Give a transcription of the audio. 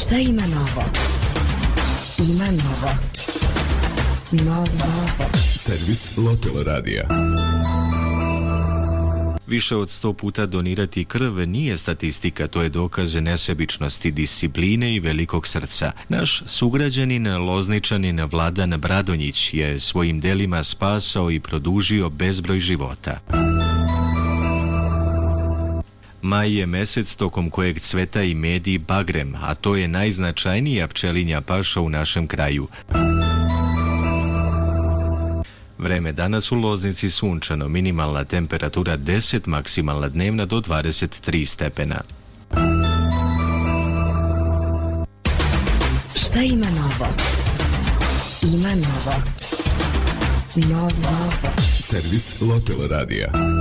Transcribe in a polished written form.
Šta ima novo? Ima novo. Novo. Servis Lotelo radija. Više od 100 puta donirati krv nije statistika, to je dokaz nesebičnosti, discipline i velikog srca. Naš sugrađanin, Lozničanin Vladan Bradonjić je svojim delima spasao i produžio bezbroj života. Maj je mesec tokom kojeg cveta i med i bagrem, a to je najznačajnija pčelinja paša u našem kraju. Vreme danas u Loznici sunčano, minimalna temperatura 10, maksimalna dnevna do 23 stepena. Šta ima novo? Ima novo. Novo. Servis Lotelo radija.